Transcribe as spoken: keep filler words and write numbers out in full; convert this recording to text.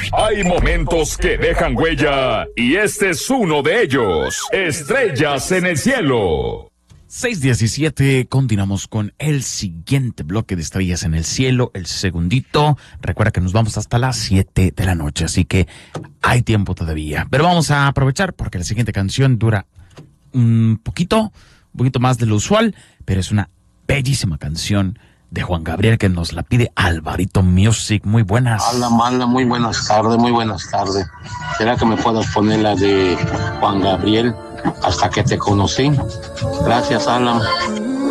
Hay momentos que dejan huella y este es uno de ellos. Estrellas en el cielo. seis diecisiete, continuamos con el siguiente bloque de Estrellas en el cielo, el segundito. Recuerda que nos vamos hasta las siete de la noche, así que hay tiempo todavía. Pero vamos a aprovechar porque la siguiente canción dura un poquito, un poquito más de lo usual, pero es una bellísima canción de Juan Gabriel que nos la pide Alvarito Music. Muy buenas. Hola, mala, muy buenas tardes, muy buenas tardes. ¿Será que me puedas poner la de Juan Gabriel, Hasta que te conocí? Gracias, Alan.